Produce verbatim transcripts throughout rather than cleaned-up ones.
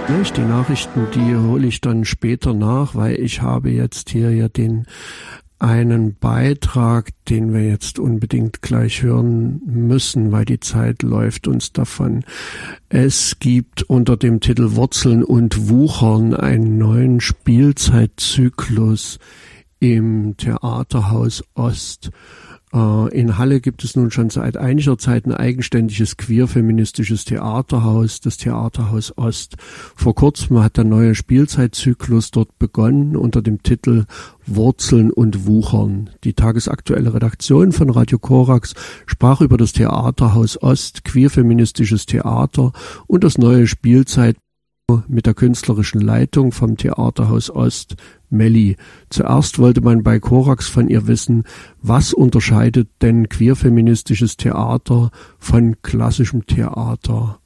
Nicht? Die Nachrichten, die hole ich dann später nach, weil ich habe jetzt hier ja den einen Beitrag, den wir jetzt unbedingt gleich hören müssen, weil die Zeit läuft uns davon. Es gibt unter dem Titel Wurzeln und Wuchern einen neuen Spielzeitzyklus im Theaterhaus Ost. In Halle gibt es nun schon seit einiger Zeit ein eigenständiges queer-feministisches Theaterhaus, das Theaterhaus Ost. Vor kurzem hat der neue Spielzeitzyklus dort begonnen unter dem Titel Wurzeln und Wuchern. Die tagesaktuelle Redaktion von Radio Korax sprach über das Theaterhaus Ost, queer-feministisches Theater und das neue Spielzeit mit der künstlerischen Leitung vom Theaterhaus Ost, Melli. Zuerst wollte man bei Korax von ihr wissen, was unterscheidet denn queerfeministisches Theater von klassischem Theater?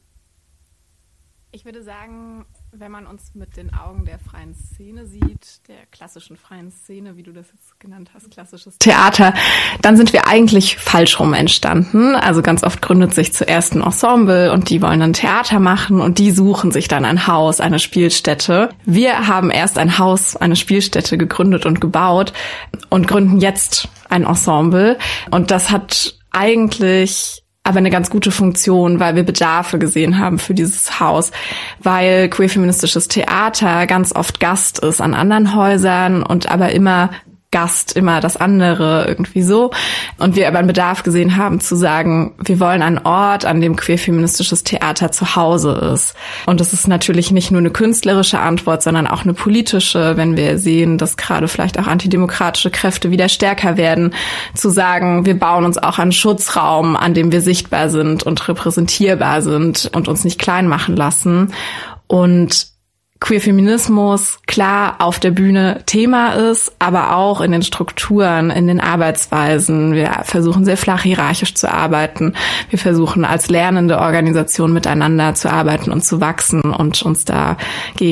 Ich würde sagen, wenn man uns mit den Augen der freien Szene sieht, der klassischen freien Szene, wie du das jetzt genannt hast, klassisches Theater, dann sind wir eigentlich falsch rum entstanden. Also ganz oft gründet sich zuerst ein Ensemble und die wollen dann Theater machen und die suchen sich dann ein Haus, eine Spielstätte. Wir haben erst ein Haus, eine Spielstätte gegründet und gebaut und gründen jetzt ein Ensemble. Und das hat eigentlich aber eine ganz gute Funktion, weil wir Bedarfe gesehen haben für dieses Haus, weil queer-feministisches Theater ganz oft Gast ist an anderen Häusern und aber immer Gast, immer das andere irgendwie so. Und wir aber einen Bedarf gesehen haben zu sagen, wir wollen einen Ort, an dem queer-feministisches Theater zu Hause ist. Und das ist natürlich nicht nur eine künstlerische Antwort, sondern auch eine politische, wenn wir sehen, dass gerade vielleicht auch antidemokratische Kräfte wieder stärker werden, zu sagen, wir bauen uns auch einen Schutzraum, an dem wir sichtbar sind und repräsentierbar sind und uns nicht klein machen lassen. Und Queerfeminismus klar auf der Bühne Thema ist, aber auch in den Strukturen, in den Arbeitsweisen. Wir versuchen sehr flach hierarchisch zu arbeiten. Wir versuchen als lernende Organisation miteinander zu arbeiten und zu wachsen und uns da gegen